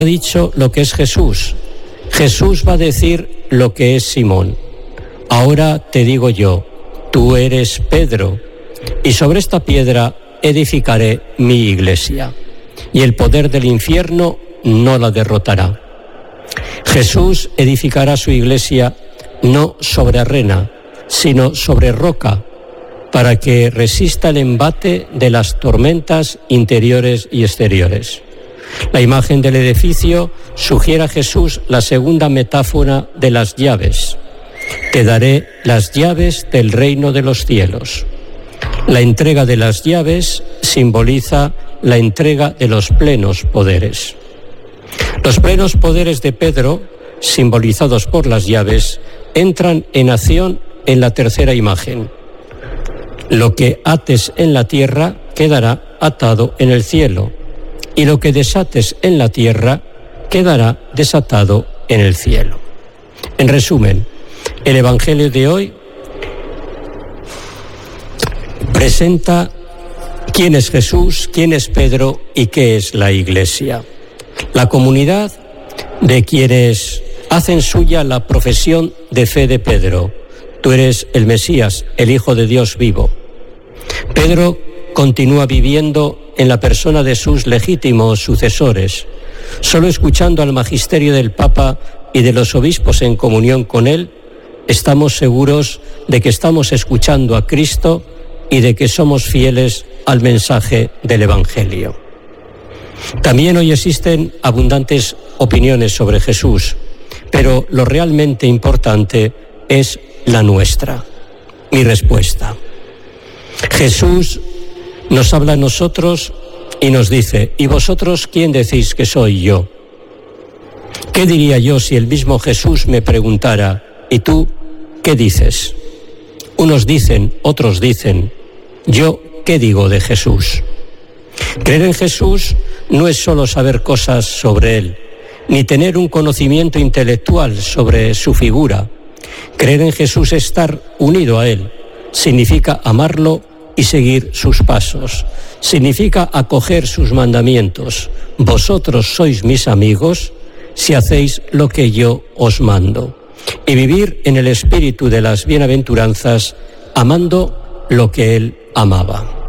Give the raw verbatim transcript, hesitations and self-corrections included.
ha dicho lo que es Jesús. Jesús va a decir lo que es Simón. Ahora te digo yo, tú eres Pedro, y sobre esta piedra edificaré mi iglesia, y el poder del infierno no la derrotará. Jesús edificará su iglesia no sobre arena, sino sobre roca, para que resista el embate de las tormentas interiores y exteriores. La imagen del edificio sugiere a Jesús la segunda metáfora de las llaves. Te daré las llaves del reino de los cielos. La entrega de las llaves simboliza la entrega de los plenos poderes. Los plenos poderes de Pedro, simbolizados por las llaves, entran en acción en la tercera imagen. Lo que ates en la tierra quedará atado en el cielo, y lo que desates en la tierra quedará desatado en el cielo. En resumen, el Evangelio de hoy presenta quién es Jesús, quién es Pedro y qué es la Iglesia. La comunidad de quienes hacen suya la profesión de fe de Pedro. Tú eres el Mesías, el Hijo de Dios vivo. Pedro continúa viviendo en la persona de sus legítimos sucesores, solo escuchando al magisterio del Papa y de los obispos en comunión con él, estamos seguros de que estamos escuchando a Cristo y de que somos fieles al mensaje del Evangelio. También hoy existen abundantes opiniones sobre Jesús, pero lo realmente importante es la nuestra. Mi respuesta. Jesús nos habla a nosotros y nos dice, ¿y vosotros quién decís que soy yo? ¿Qué diría yo si el mismo Jesús me preguntara, ¿y tú qué dices? Unos dicen, otros dicen, ¿yo qué digo de Jesús? Creer en Jesús no es solo saber cosas sobre Él, ni tener un conocimiento intelectual sobre su figura. Creer en Jesús es estar unido a Él, significa amarlo y seguir sus pasos. Significa acoger sus mandamientos. Vosotros sois mis amigos si hacéis lo que yo os mando. Y vivir en el espíritu de las bienaventuranzas, amando lo que Él amaba.